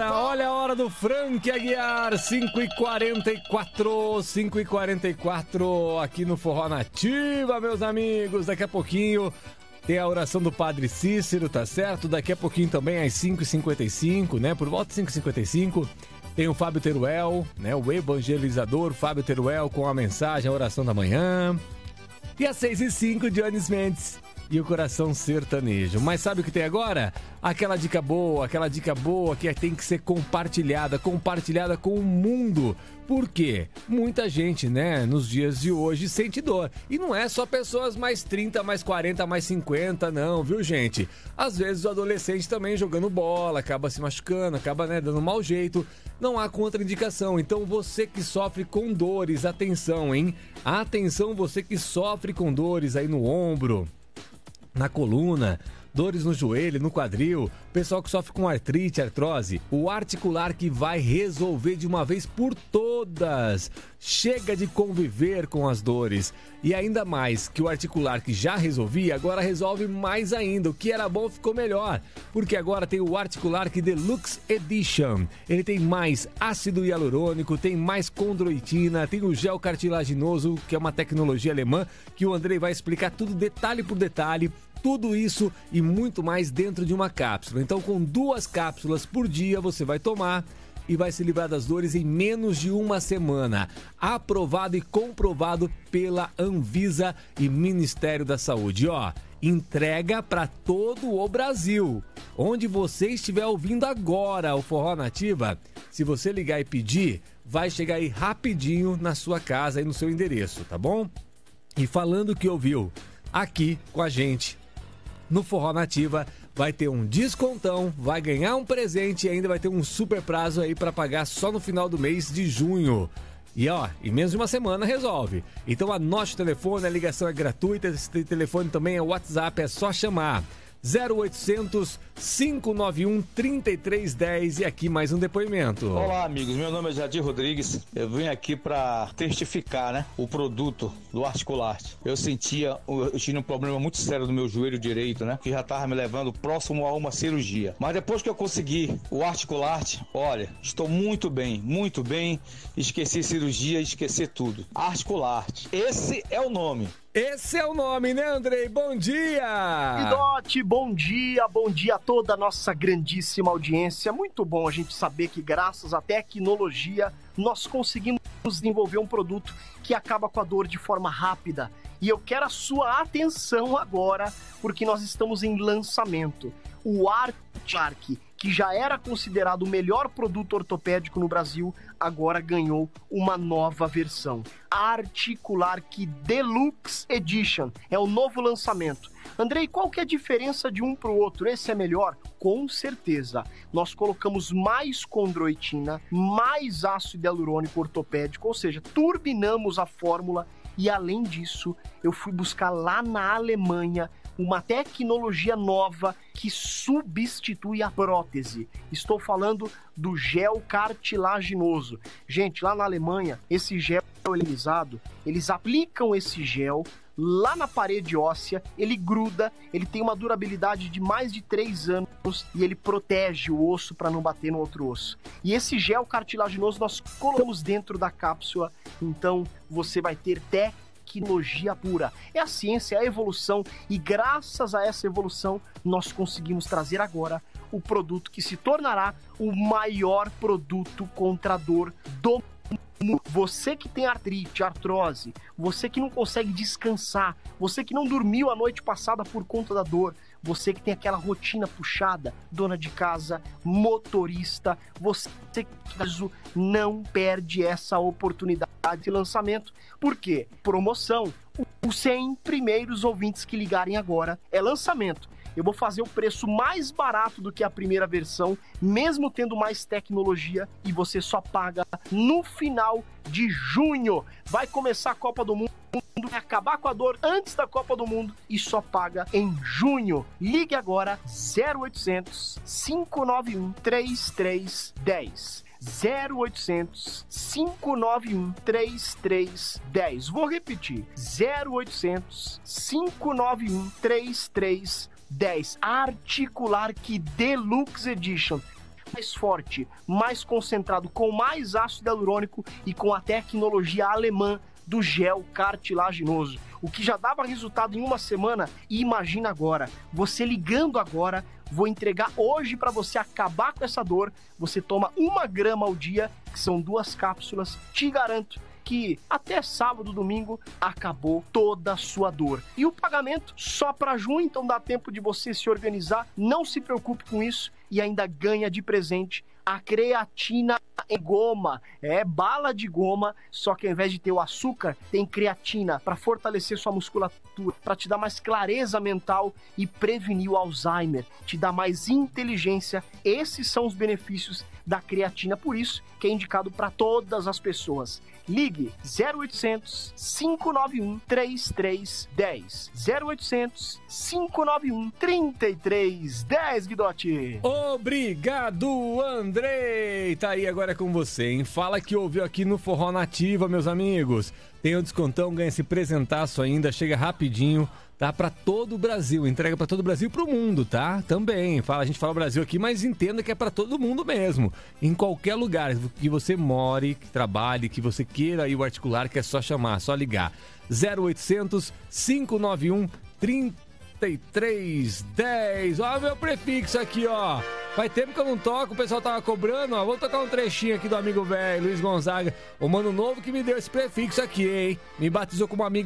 Olha a hora do Frank Aguiar, 5h44, 5h44 aqui no Forró Nativa, meus amigos. Daqui a pouquinho tem a oração do Padre Cícero, tá certo? Daqui a pouquinho também às 5h55, né? Por volta de 5h55, tem o Fábio Teruel, né? O evangelizador Fábio Teruel com a mensagem, a oração da manhã. E às 6h05, Dionis Mendes e o Coração Sertanejo. Mas sabe o que tem agora? Aquela dica boa que tem que ser compartilhada com o mundo. Por quê? Muita gente, né, nos dias de hoje sente dor. E não é só pessoas mais 30, mais 40, mais 50, não, viu, gente? Às vezes o adolescente também jogando bola, acaba se machucando, acaba, né, dando mau jeito. Não há contraindicação. Então você que sofre com dores, atenção, hein? Atenção, você que sofre com dores aí no ombro, na coluna, dores no joelho, no quadril, pessoal que sofre com artrite, artrose, o Articular que vai resolver de uma vez por todas. Chega de conviver com as dores. E ainda mais que o Articular que já resolvia, agora resolve mais ainda. O que era bom ficou melhor, porque agora tem o Articular que Deluxe Edition. Ele tem mais ácido hialurônico, tem mais condroitina, tem o gel cartilaginoso, que é uma tecnologia alemã, que o Andrei vai explicar tudo detalhe por detalhe. Tudo isso e muito mais dentro de uma cápsula. Então, com 2 cápsulas por dia, você vai tomar e vai se livrar das dores em menos de uma semana. Aprovado e comprovado pela Anvisa e Ministério da Saúde. Ó, entrega para todo o Brasil. Onde você estiver ouvindo agora o Forró Nativa, se você ligar e pedir, vai chegar aí rapidinho na sua casa e no seu endereço, tá bom? E falando que ouviu aqui com a gente no Forró Nativa, vai ter um descontão, vai ganhar um presente e ainda vai ter um super prazo aí para pagar só no final do mês de junho. E ó, em menos de uma semana resolve. Então anote o telefone, a ligação é gratuita, esse telefone também é WhatsApp, é só chamar. 0800 591 3310 e aqui mais um depoimento. Olá, amigos, meu nome é Jadir Rodrigues. Eu vim aqui para testificar, né, o produto do Articularte. Eu tinha um problema muito sério no meu joelho direito, né, que já estava me levando próximo a uma cirurgia. Mas depois que eu consegui o Articularte, olha, estou muito bem, esqueci cirurgia, esqueci tudo. Articularte, esse é o nome. Esse é o nome, né, Andrei? Bom dia! Idote, bom dia a toda a nossa grandíssima audiência. Muito bom a gente saber que graças à tecnologia nós conseguimos desenvolver um produto que acaba com a dor de forma rápida. E eu quero a sua atenção agora, porque nós estamos em lançamento. O Articular, que já era considerado o melhor produto ortopédico no Brasil, agora ganhou uma nova versão. Articular Deluxe Edition é o novo lançamento. Andrei, qual que é a diferença de um para o outro? Esse é melhor? Com certeza. Nós colocamos mais condroitina, mais ácido hialurônico ortopédico, ou seja, turbinamos a fórmula. E além disso, eu fui buscar lá na Alemanha uma tecnologia nova que substitui a prótese. Estou falando do gel cartilaginoso. Gente, lá na Alemanha, esse gel ionizado, eles aplicam esse gel lá na parede óssea, ele gruda, ele tem uma durabilidade de mais de 3 anos e ele protege o osso para não bater no outro osso. E esse gel cartilaginoso nós colocamos dentro da cápsula, então você vai ter tecnologia pura. É a ciência, é a evolução, e graças a essa evolução nós conseguimos trazer agora o produto que se tornará o maior produto contra a dor do mundo. Você que tem artrite, artrose, você que não consegue descansar, você que não dormiu a noite passada por conta da dor, você que tem aquela rotina puxada, dona de casa, motorista, você que não perde essa oportunidade de lançamento. Por quê? Promoção. Os 100 primeiros ouvintes que ligarem agora é lançamento. Eu vou fazer o preço mais barato do que a primeira versão, mesmo tendo mais tecnologia, e você só paga no final de junho. Vai começar a Copa do Mundo, vai acabar com a dor antes da Copa do Mundo e só paga em junho. Ligue agora 0800 591 3310. 0800 591 3310. Vou repetir: 0800 591 3310. Articular Deluxe Edition. mais forte, mais concentrado, com mais ácido hialurônico e com a tecnologia alemã do gel cartilaginoso. O que já dava resultado em uma semana, e imagina agora, você ligando agora, vou entregar hoje para você acabar com essa dor. Você toma 1 grama ao dia, que são 2 cápsulas, te garanto que até sábado, domingo, acabou toda a sua dor. E o pagamento só para junho, então dá tempo de você se organizar, não se preocupe com isso e ainda ganha de presente a creatina em goma. É bala de goma, só que ao invés de ter o açúcar, tem creatina para fortalecer sua musculatura, para te dar mais clareza mental e prevenir o Alzheimer, te dar mais inteligência. Esses são os benefícios da creatina, por isso que é indicado para todas as pessoas. Ligue 0800 591 3310. 0800 591 3310, Guidotti. Obrigado, Andrei. Tá aí agora com você, hein? Fala que ouviu aqui no Forró Nativa, meus amigos. Tem o descontão, ganha esse presentaço ainda, chega rapidinho, tá? Pra todo o Brasil, entrega pra todo o Brasil e pro mundo, tá? Também, a gente fala Brasil aqui, mas entenda que é pra todo mundo mesmo. Em qualquer lugar que você more, que trabalhe, que você queira ir o articular, que é só chamar, só ligar. 0800 591 3310. Ó, meu prefixo aqui, ó. Faz tempo que eu não toco, o pessoal tava cobrando, ó. Vou tocar um trechinho aqui do amigo velho, Luiz Gonzaga. O mano novo que me deu esse prefixo aqui, hein? Me batizou como amigo